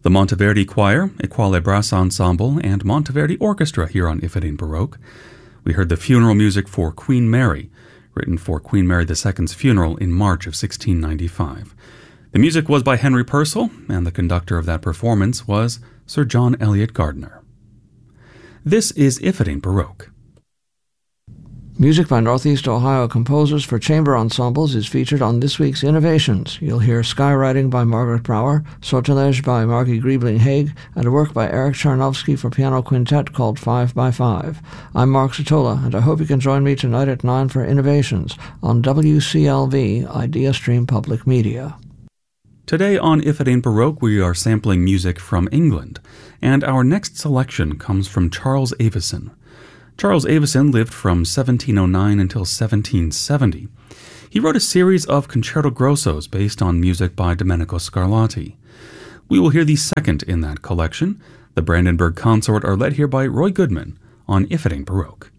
The Monteverdi Choir, Equale Brass Ensemble, and Monteverdi Orchestra here on If It Ain't Baroque. We heard the funeral music for Queen Mary, written for Queen Mary II's funeral in March of 1695. The music was by Henry Purcell, and the conductor of that performance was Sir John Eliot Gardiner. This is If It Ain't Baroque. Music by Northeast Ohio composers for chamber ensembles is featured on this week's Innovations. You'll hear Skywriting by Margaret Brower, Sortilege by Margie Griebling-Haig, and a work by Eric Charnovsky for piano quintet called 5x5. I'm Mark Sotola, and I hope you can join me tonight at 9 for Innovations on WCLV Idea Stream Public Media. Today on If It Ain't Baroque, we are sampling music from England, and our next selection comes from Charles Avison. Charles Avison lived from 1709 until 1770. He wrote a series of concerto grossos based on music by Domenico Scarlatti. We will hear the second in that collection. The Brandenburg Consort are led here by Roy Goodman on If It Ain't Baroque.